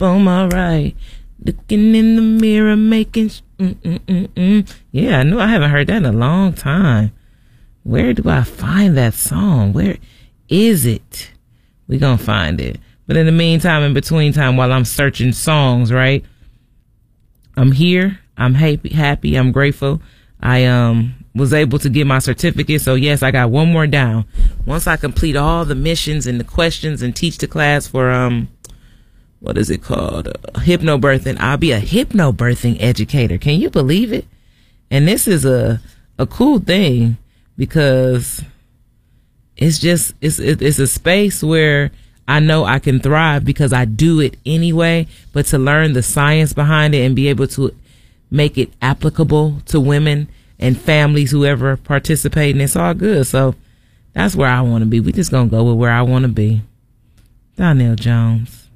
I'm all right. Looking in the mirror, making. Yeah, I know I haven't heard that in a long time. Where do I find that song? Where is it? We gonna find it. But in the meantime, in between time, while I'm searching songs, right? I'm here. I'm happy. I'm grateful. I was able to get my certificate. So yes, I got one more down. Once I complete all the missions and the questions and teach the class for what is it called? Hypnobirthing. I'll be a hypnobirthing educator. Can you believe it? And this is a cool thing because it's a space where I know I can thrive because I do it anyway, but to learn the science behind it and be able to make it applicable to women and families, whoever participate, and it's all good. So that's where I want to be. We just gonna go with where I want to be. Donnell Jones.